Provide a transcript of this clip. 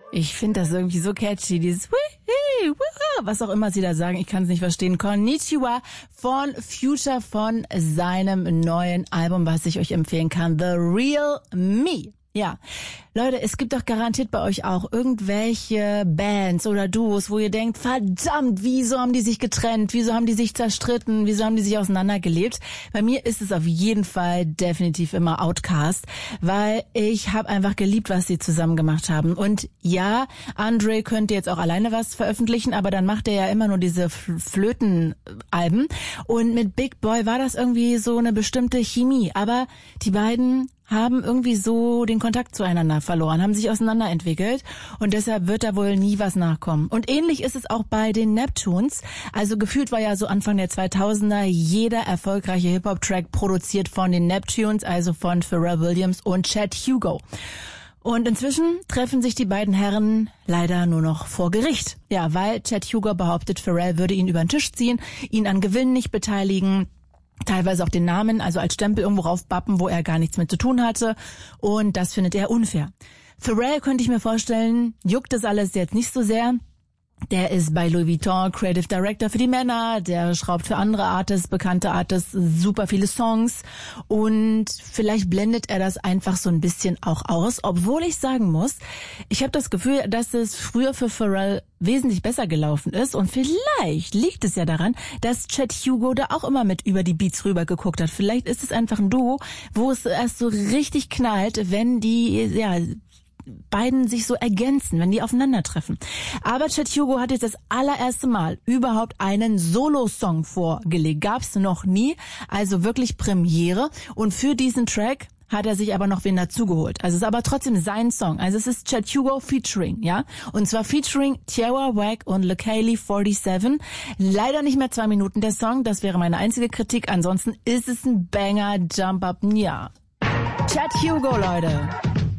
Ich finde das irgendwie so catchy, dieses was auch immer sie da sagen, ich kann es nicht verstehen. Konnichiwa von Future von seinem neuen Album, was ich euch empfehlen kann, The Real Me. Ja, Leute, es gibt doch garantiert bei euch auch irgendwelche Bands oder Duos, wo ihr denkt, verdammt, wieso haben die sich getrennt, wieso haben die sich zerstritten, wieso haben die sich auseinandergelebt? Bei mir ist es auf jeden Fall definitiv immer Outkast, weil ich habe einfach geliebt, was sie zusammen gemacht haben. Und ja, Andre könnte jetzt auch alleine was veröffentlichen, aber dann macht er ja immer nur diese Flötenalben. Und mit Big Boy war das irgendwie so eine bestimmte Chemie, aber die beiden haben irgendwie so den Kontakt zueinander verloren, haben sich auseinanderentwickelt und deshalb wird da wohl nie was nachkommen. Und ähnlich ist es auch bei den Neptunes. Also gefühlt war ja so Anfang der 2000er jeder erfolgreiche Hip-Hop-Track produziert von den Neptunes, also von Pharrell Williams und Chad Hugo. Und inzwischen treffen sich die beiden Herren leider nur noch vor Gericht. Ja, weil Chad Hugo behauptet, Pharrell würde ihn über den Tisch ziehen, ihn an Gewinnen nicht beteiligen, teilweise auch den Namen, also als Stempel irgendwo raufbappen, wo er gar nichts mit zu tun hatte. Und das findet er unfair. Pharrell, könnte ich mir vorstellen, juckt das alles jetzt nicht so sehr. Der ist bei Louis Vuitton Creative Director für die Männer, der schraubt für andere Artists, bekannte Artists, super viele Songs und vielleicht blendet er das einfach so ein bisschen auch aus, obwohl ich sagen muss, ich habe das Gefühl, dass es früher für Pharrell wesentlich besser gelaufen ist und vielleicht liegt es ja daran, dass Chad Hugo da auch immer mit über die Beats rüber geguckt hat. Vielleicht ist es einfach ein Duo, wo es erst so richtig knallt, wenn die, beiden sich so ergänzen, wenn die aufeinandertreffen. Aber Chad Hugo hat jetzt das allererste Mal überhaupt einen Solo-Song vorgelegt. Gab's noch nie, also wirklich Premiere. Und für diesen Track hat er sich aber noch wen dazugeholt. Also es ist aber trotzdem sein Song. Also es ist Chad Hugo featuring, ja. Und zwar featuring Tierra Whack und Lekeli 47. Leider nicht mehr 2 Minuten der Song, das wäre meine einzige Kritik. Ansonsten ist es ein Banger, Jump Up, ja. Chad Hugo, Leute.